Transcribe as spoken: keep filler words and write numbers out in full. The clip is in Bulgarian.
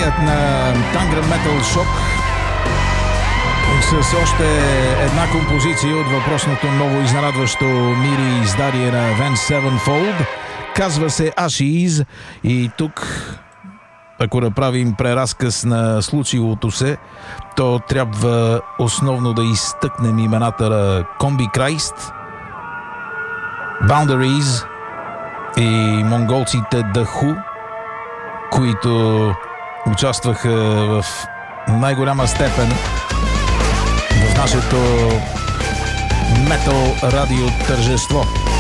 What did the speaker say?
преглед на Tangram Metal Shock с още една композиция от въпросното ново изненадващо мири издание на Avenged Sevenfold. Казва се Ashes и тук, ако направим преразказ на случилото се, то трябва основно да изтъкнем имената на Combi Christ, Boundaries и монголците The Who, които участваха в най-голяма степен в нашето метал радио тържество.